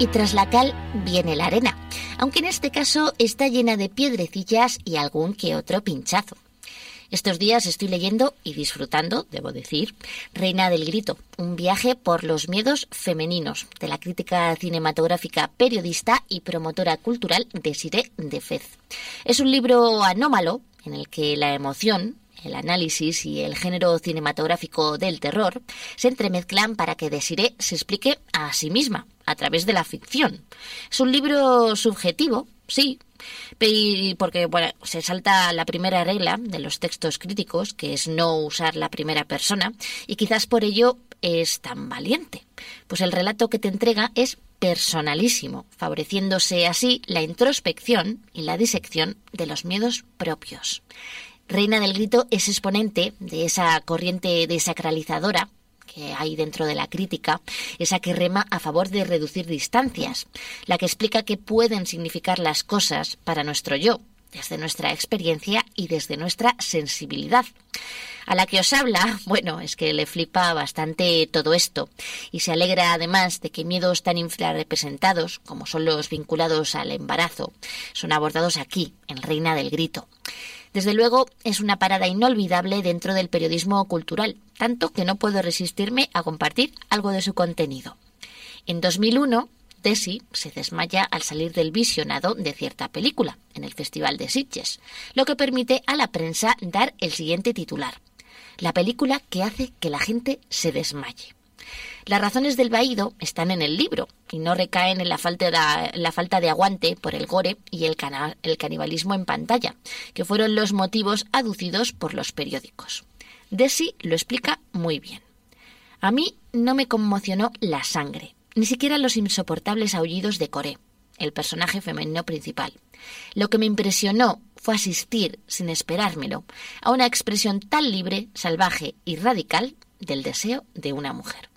y tras la cal viene la arena, aunque en este caso está llena de piedrecillas y algún que otro pinchazo. Estos días estoy leyendo y disfrutando, debo decir, Reina del Grito, un viaje por los miedos femeninos, de la crítica cinematográfica, periodista y promotora cultural Desirée Defez. Es un libro anómalo en el que la emoción, el análisis y el género cinematográfico del terror se entremezclan para que Desirée se explique a sí misma a través de la ficción. Es un libro subjetivo, sí, porque se salta la primera regla de los textos críticos, que es no usar la primera persona, y quizás por ello es tan valiente, pues el relato que te entrega es personalísimo, favoreciéndose así la introspección y la disección de los miedos propios. Reina del Grito es exponente de esa corriente desacralizadora que hay dentro de la crítica, esa que rema a favor de reducir distancias, la que explica qué pueden significar las cosas para nuestro yo, desde nuestra experiencia y desde nuestra sensibilidad. A la que os habla, es que le flipa bastante todo esto y se alegra además de que miedos tan infrarrepresentados, como son los vinculados al embarazo, son abordados aquí, en Reina del Grito. Desde luego, es una parada inolvidable dentro del periodismo cultural, tanto que no puedo resistirme a compartir algo de su contenido. En 2001, Desi se desmaya al salir del visionado de cierta película en el Festival de Sitges, lo que permite a la prensa dar el siguiente titular: la película que hace que la gente se desmaye. Las razones del vaído están en el libro y no recaen en la falta de aguante por el gore y el canibalismo en pantalla, que fueron los motivos aducidos por los periódicos. Desi lo explica muy bien. A mí no me conmocionó la sangre, ni siquiera los insoportables aullidos de Coré, el personaje femenino principal. Lo que me impresionó fue asistir, sin esperármelo, a una expresión tan libre, salvaje y radical del deseo de una mujer.